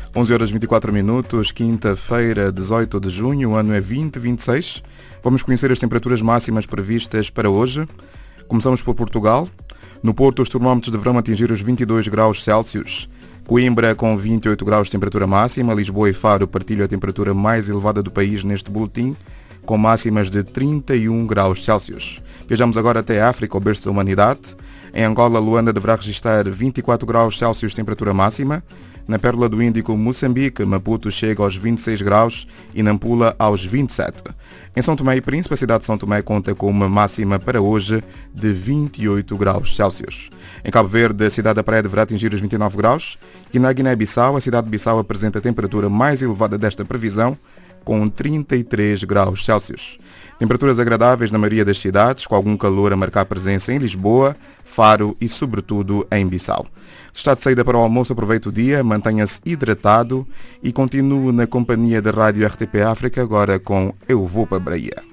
11 horas 24 minutos, quinta-feira, 18 de junho, o ano é 2026. Vamos conhecer as temperaturas máximas previstas para hoje. Começamos por Portugal. No Porto, os termómetros deverão atingir os 22 graus Celsius. Coimbra com 28 graus de temperatura máxima. Lisboa e Faro partilham a temperatura mais elevada do país neste boletim, com máximas de 31 graus Celsius. Viajamos agora até a África, o berço da humanidade. Em Angola, Luanda deverá registrar 24 graus Celsius de temperatura máxima. Na Pérola do Índico, Moçambique, Maputo chega aos 26 graus e Nampula aos 27. Em São Tomé e Príncipe, a cidade de São Tomé conta com uma máxima para hoje de 28 graus Celsius. Em Cabo Verde, a cidade da Praia deverá atingir os 29 graus e na Guiné-Bissau, a cidade de Bissau apresenta a temperatura mais elevada desta previsão, com 33 graus Celsius. Temperaturas agradáveis na maioria das cidades, com algum calor a marcar presença em Lisboa, Faro e, sobretudo, em Bissau. Se está de saída para o almoço, aproveite o dia, mantenha-se hidratado e continue na companhia da Rádio RTP África, agora com Eu Vou para a Bahia.